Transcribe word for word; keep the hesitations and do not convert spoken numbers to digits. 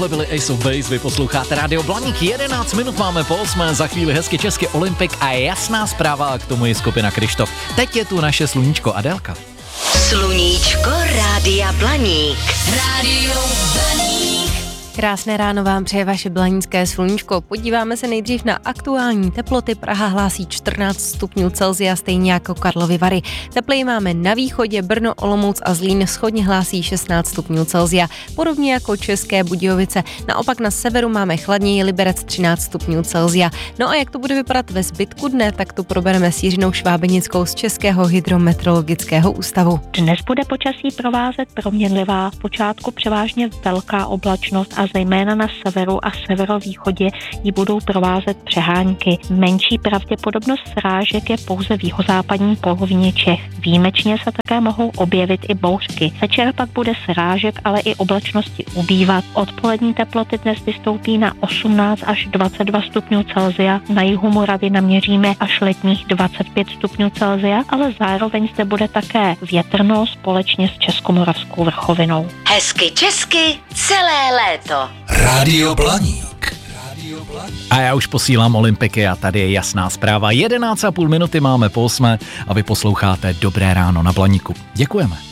Tohle byly Ace of Base, vy posloucháte Rádio Blaník, jedenáct minut máme po osmé, za chvíli hezky česky Olympik a jasná zpráva a k tomu je skupina Kryštof. Teď je tu naše sluníčko Adélka. Sluníčko Rádia Blaník. Rádio Blaník. Krásné ráno vám přeje vaše blanícké sluníčko. Podíváme se nejdřív na aktuální teploty. Praha hlásí čtrnáct stupňů Celsia, stejně jako Karlovy Vary. Tepleji máme na východě, Brno, Olomouc a Zlín shodně hlásí šestnáct stupňů Celsia. Podobně jako České Budějovice. Naopak na severu máme chladněji, Liberec třináct stupňů Celsia. No a jak to bude vypadat ve zbytku dne, tak tu probereme s Jiřinou Švábenickou z Českého hydrometeorologického ústavu. Dnes bude počasí provázet proměnlivá, v počátku převážně velká oblačnost a zejména na severu a severovýchodě ji budou provázet přehánky. Menší pravděpodobnost srážek je pouze v jihozápadní polovině Čech. Výjimečně se také mohou objevit i bouřky. Večer pak bude srážek, ale i oblačnosti ubývat. Odpolední teploty dnes vystoupí na osmnáct až dvacet dva stupňů Celsia. Na jihu Moravy naměříme až letních dvacet pět stupňů Celsia, ale zároveň zde bude také větrno společně s Českomoravskou vrchovinou. Hezky česky celé léto. Rádio Blaník. A já už posílám Olympiky a tady je jasná zpráva. jedenáct a půl minuty máme po osmé a vy posloucháte Dobré ráno na Blaníku. Děkujeme.